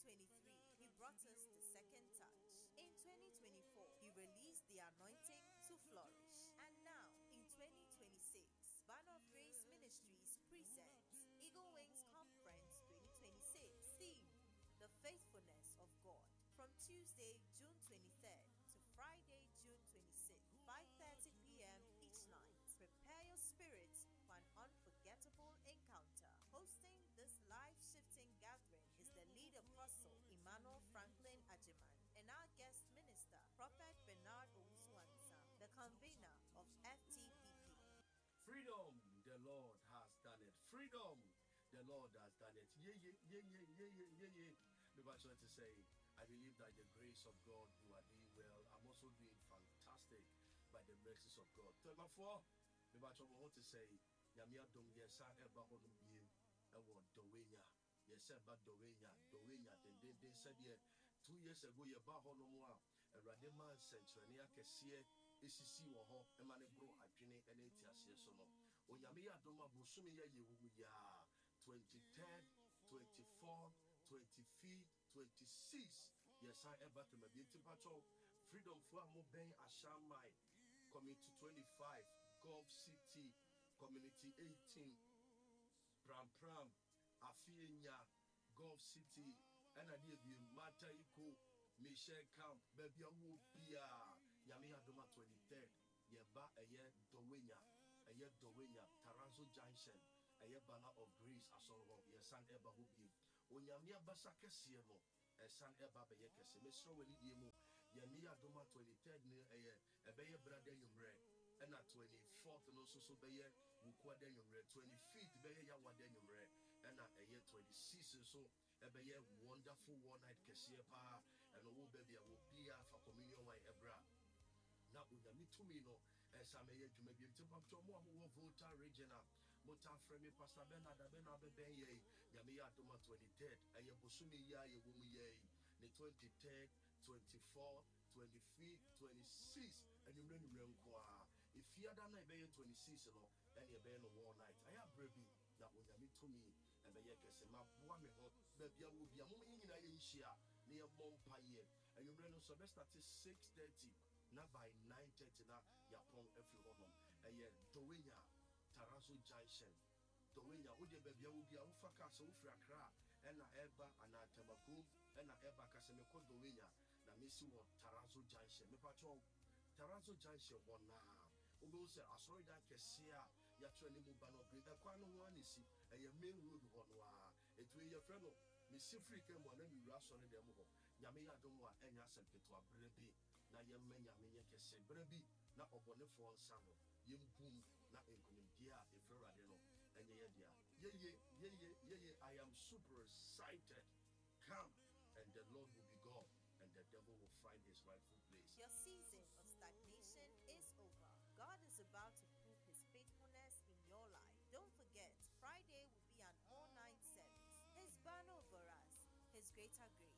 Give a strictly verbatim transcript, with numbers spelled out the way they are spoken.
twenty-three, He brought us the second touch. In twenty twenty-four, He released the anointing to flourish. And now, in twenty twenty-six, Banner of Grace Ministries presents Eagle Wings Conference twenty twenty-six. Theme: The Faithfulness of God. From Tuesday, June twenty-third to Friday, June twenty-sixth, five thirty p m each night. Prepare your spirit for an unforgettable encounter. Hosting this life-shifting gathering is the lead apostle, Emmanuel Franklin Ajiman, and our guest minister, Prophet Bernard Owusu-Ansah, the convener of F T P P. Freedom, the Lord has done it. Freedom, the Lord has done it. Yeah, yeah, yeah, yeah, yeah, yeah, yeah, yeah. Maybe I trying to say, I believe that the grace of God, you are doing well. I'm also doing fantastic by the mercies of God. Tell my four, maybe I want to say, Yamia don't yes, I ever hold you. I want Dowenya. Yes, about Dowenya, Dowenya. Then they said, yeah, two years ago, you're about Honomoa, a Radema Centrania Cassia. Esisi wo ho e ma ne bro adwene e na etiase so no onyame ya doma bosumi ya yewu ya twenty-third twenty-fourth twenty-fifth twenty-sixth yes I ever to my beauty patrol freedom for mo ben ashamai community twenty-five Gulf City community eighteen pram pram afienya Gulf City and I did be mata iko Michelle Camp, baby, I will be a Yamiya Doma twenty-third. Yeba a year Dowenya, a year Dowenya, Taranzo Junction, a year Banner of Greece, as all of your son Eba will be. When Yamia Basaka Siemo, a son Eba Bayaka, Mister Willie Yemo, Yamiya Doma twenty-third near a year, a Bayer Brother Yumre, and at twenty-fourth and also so Bayer, Mukwa Denumre, twenty-fifth Bayer Yawa Denumre, and at a year twenty-sixth so. A year wonderful one night Kasiapa and oh baby, I will be for communion like Ebra. Now, with the me to me, no, as I may to maybe to more voter regional, Mota Fremi Pastor Bernard, Bernard Bebe, Yamia Doma twenty-third, a Yabusumi Ya, Yawumi, the twenty-third, twenty-fourth, twenty-fifth, twenty-sixth, and you run Remqua. If you are done a bay twenty-six, and you're baying one night, I have baby. That when you meet to me and the yakes my boy, baby, I will be a moment in a year near Montpellier. And you run on semester at six thirty, not by nine thirty. Now, Yapon, every one a year, Dowenya, Taranzo Junction, Dowenya, would your baby will be a Ufaka, so Frakra, and a Eba, and a Tabakum, and a Eba Casemeko Dowenya, now Miss you Taranzo Junction, me patrol Taranzo Junction one now. Ugo say asori da kesia ya treni mu ba no grade kwa no one is a main road ho no a etu ye frɛ no me sifri ke mo na mi wura asori dem ho nyame ya dom a enya sempeto abre bi na ye manya me ye kese bre bi na obonefo nsa no ye mbum na enkonim dia e frɛ rade no enye ye dia ye ye ye ye ye ye I am super excited. Come and the Lord will be God. And the devil will find his rightful place. Your season of stagnation is over. God is about to prove his faithfulness in your life. Don't forget, Friday will be an all-night service. His banner over us, his greater grace.